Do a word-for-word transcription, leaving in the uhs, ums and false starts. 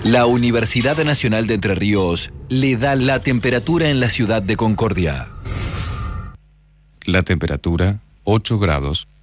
La Universidad Nacional de Entre Ríos le da la temperatura en la ciudad de Concordia. La temperatura, ocho grados.